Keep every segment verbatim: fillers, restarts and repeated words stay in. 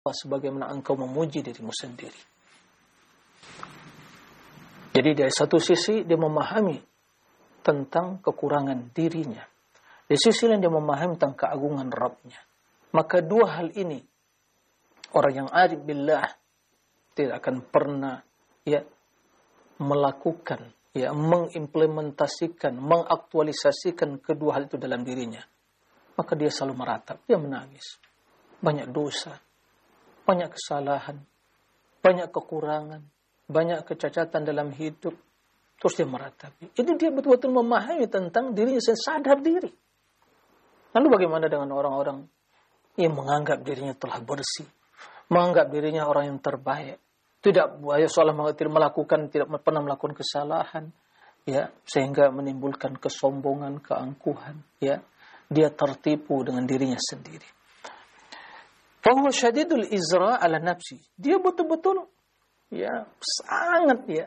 apa sebagaimana engkau memuji dirimu sendiri. Jadi dari satu sisi dia memahami tentang kekurangan dirinya. Di sisi lain dia memahami tentang keagungan Rabb-nya. Maka dua hal ini orang yang arif billah tidak akan pernah ya melakukan, ya mengimplementasikan, mengaktualisasikan kedua hal itu dalam dirinya. Maka dia selalu meratap, dia menangis. Banyak dosa, banyak kesalahan, banyak kekurangan, banyak kecacatan dalam hidup. Terus dia meratapi. Ini dia betul-betul memahami tentang dirinya, sadar diri. Lalu bagaimana dengan orang-orang yang menganggap dirinya telah bersih, menganggap dirinya orang yang terbaik, tidak seolah tidak melakukan, tidak pernah melakukan kesalahan, ya, sehingga menimbulkan kesombongan, keangkuhan, ya. Dia tertipu dengan dirinya sendiri. Fahuwa syadidul izra' ala nafsi. Dia betul-betul ya sangat ya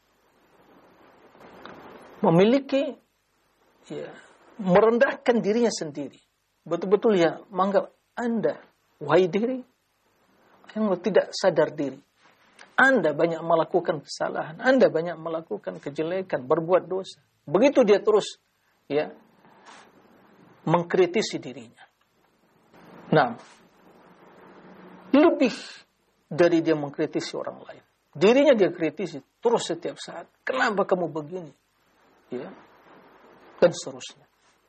memiliki ya merendahkan dirinya sendiri. Betul-betul ya menganggap Anda wahai diri yang tidak sadar diri. Anda banyak melakukan kesalahan, Anda banyak melakukan kejelekan, berbuat dosa. Begitu dia terus ya mengkritisi dirinya. Nah, lebih dari dia mengkritisi orang lain, dirinya dia kritisi terus setiap saat. Kenapa kamu begini? Ya, dan seterusnya.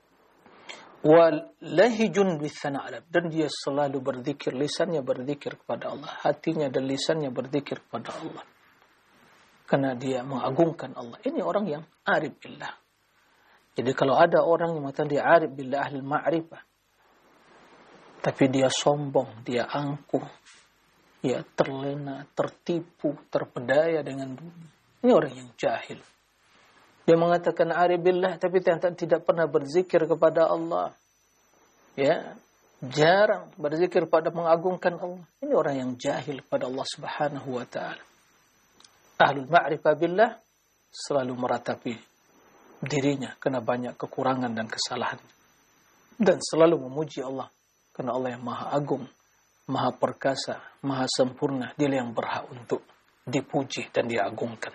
Walahijun bitsana alab, dan dia selalu berzikir, lisannya berzikir kepada Allah, hatinya dan lisannya berzikir kepada Allah. Karena dia mengagungkan Allah. Ini orang yang arif billah. Jadi kalau ada orang yang mengatakan dia arif billah ahli ma'rifah, tapi dia sombong, dia angkuh, ya terlena, tertipu, terpedaya dengan dunia. Ini orang yang jahil. Dia mengatakan arif billah tapi ternyata tidak pernah berzikir kepada Allah. Ya, jarang berzikir pada mengagungkan Allah. Ini orang yang jahil pada Allah Subhanahu wa taala. Ahlul ma'rifah billah selalu meratapi dirinya karena banyak kekurangan dan kesalahan. Dan selalu memuji Allah karena Allah yang Maha Agung, Maha Perkasa, Maha Sempurna. Dia yang berhak untuk dipuji dan diagungkan.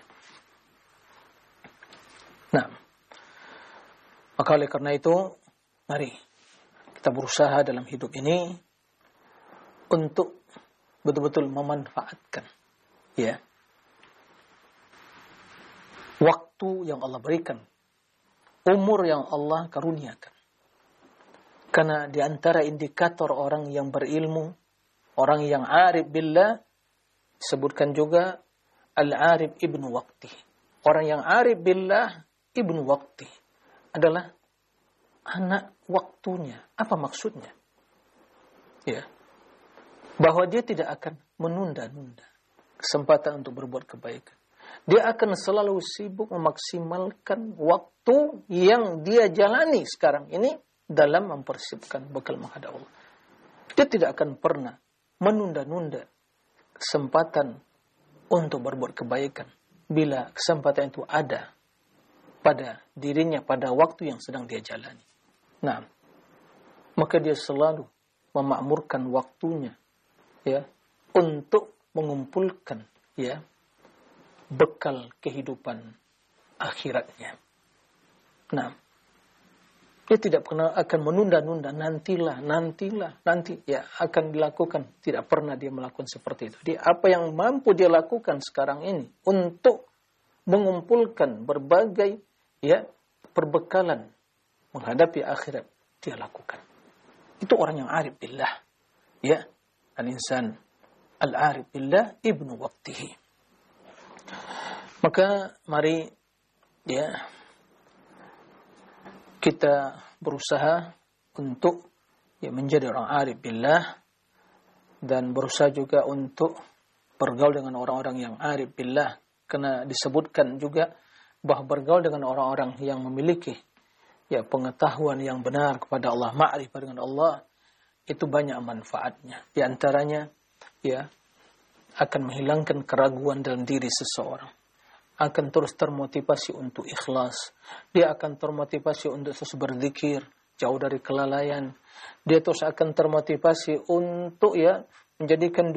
Nah, maka oleh karena itu, mari kita berusaha dalam hidup ini untuk betul-betul memanfaatkan ya waktu yang Allah berikan, umur yang Allah karuniakan. Karena di antara indikator orang yang berilmu, orang yang arif billah, disebutkan juga al-arif ibnu waqti. Orang yang arif billah ibnu waqti adalah anak waktunya. Apa maksudnya? Ya. Bahwa dia tidak akan menunda-nunda kesempatan untuk berbuat kebaikan. Dia akan selalu sibuk memaksimalkan waktu yang dia jalani sekarang ini dalam mempersiapkan bekal menghadap Allah. Dia tidak akan pernah menunda-nunda kesempatan untuk berbuat kebaikan bila kesempatan itu ada pada dirinya pada waktu yang sedang dia jalani. Nah, maka dia selalu memakmurkan waktunya ya untuk mengumpulkan ya bekal kehidupan akhiratnya. Nah, dia tidak pernah akan menunda-nunda, nantilah, nantilah, nanti ya akan dilakukan. Tidak pernah dia melakukan seperti itu. Dia apa yang mampu dia lakukan sekarang ini untuk mengumpulkan berbagai ya perbekalan menghadapi akhirat, dia lakukan. Itu orang yang arif billah. Ya, al-insan al-arif billah ibnu waqtihi. Maka mari ya kita berusaha untuk ya menjadi orang arif billah dan berusaha juga untuk bergaul dengan orang-orang yang arif billah, karena disebutkan juga bahwa bergaul dengan orang-orang yang memiliki ya pengetahuan yang benar kepada Allah, ma'rifah dengan Allah, itu banyak manfaatnya. Di antaranya ya akan menghilangkan keraguan dalam diri seseorang, akan terus termotivasi untuk ikhlas, dia akan termotivasi untuk terus berzikir, jauh dari kelalaian, dia terus akan termotivasi untuk ya menjadikan